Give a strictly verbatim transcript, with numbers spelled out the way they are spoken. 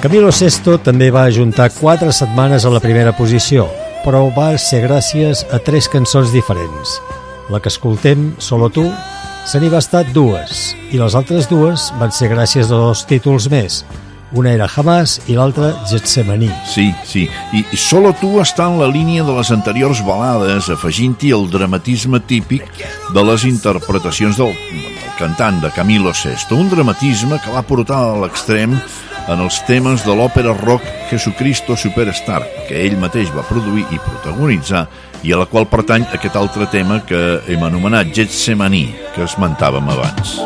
Camilo Sesto també va ajuntar quatre setmanes a la primera posició, però va ser gràcies a tres cançons diferents. La que escoltem, Solo tu, se n'hi va estar dues, i les altres dues van ser gràcies a dos títols més. Una era Jamás i l'altra Getsemaní. Sí, sí, i Solo tu està en la línia de les anteriors balades, afegint-hi el dramatisme típic de les interpretacions del, del cantant de Camilo Sesto, un dramatisme que va portar a l'extrem en els temes de l'òpera rock Jesucristo Superstar, que ell mateix va produir i protagonitzar, i a la qual pertany aquest altre tema que hem anomenat Getsemaní, que esmentàvem abans.